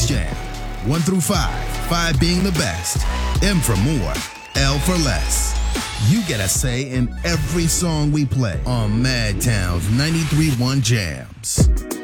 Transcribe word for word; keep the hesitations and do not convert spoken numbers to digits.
Space Jam. One through five, five being the best. M for more, L for less. You get a say in every song we play on Madtown's ninety-three point one Jams.